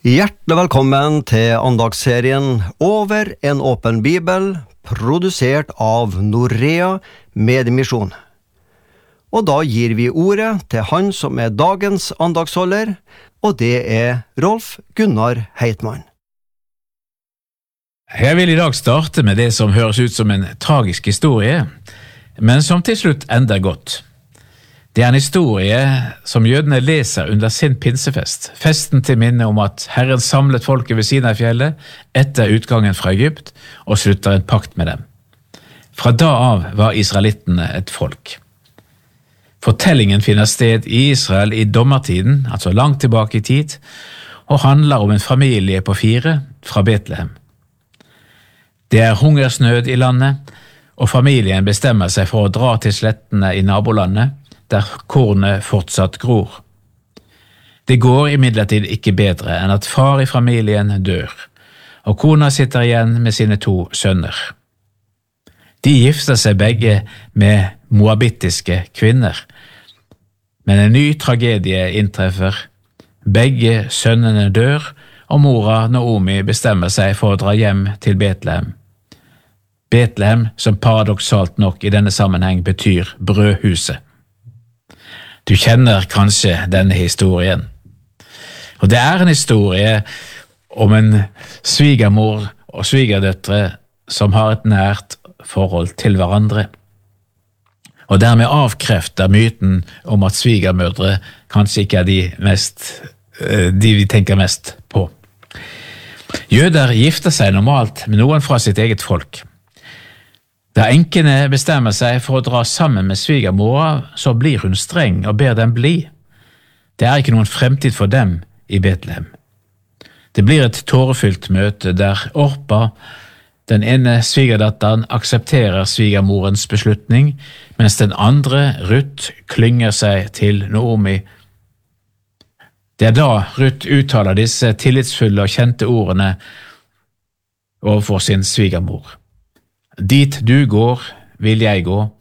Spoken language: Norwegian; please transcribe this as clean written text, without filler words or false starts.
Hjertelig velkommen til andagsserien Over en åpen bibel, produsert av Norea Mediemisjon. Og da gir vi ordet til han som er dagens andagsholder, og det er Rolf Gunnar Heitmann. Jeg vil i dag starte med det som høres ut som en tragisk historie, men som til slutt ender godt. Det er en historie som jødene leser under sin pinsefest, festen til minne om at Herren samlet folket ved Sinai-fjellet etter utgangen fra Egypt og slutter en pakt med dem. Fra da av var israelittene et folk. Fortellingen finner sted i Israel i dommertiden, altså langt tilbake i tid, og handler om en familie på 4 fra Betlehem. Det er hungersnød i landet, og familien bestemmer seg for å dra til slettene i nabolandet, der kornet fortsatt gror. Det går imidlertid ikke bedre enn at far i familien dør, og kona sitter igjen med sine 2 sønner. De gifter seg begge med moabittiske kvinner, men en ny tragedie inntreffer. Begge sønnene dør, og mora Naomi bestemmer seg for å dra hjem til Betlehem. Betlehem, som paradoksalt nok i denne sammenheng betyr brødhuset. Du kjenner kanskje denne historien. Og det er en historie om en svigermor og svigerdøtre som har et nært forhold til hverandre. Og dermed avkrefter myten om at svigermødre kanskje ikke er de vi tenker mest på. Jøder gifter seg normalt med noen fra sitt eget folk. Da enkene bestemmer seg for å dra sammen med svigermora, så blir hun streng og ber dem bli. Det er ikke noen fremtid for dem i Betlehem. Det blir et tårefylt møte der Orpa, den ene svigerdatteren, aksepterer svigermorens beslutning, mens den andre, Ruth, klynger seg til Naomi. Det er da Ruth uttaler disse tillitsfulle og kjente ordene overfor sin svigermor. Dit du går, vil jeg gå,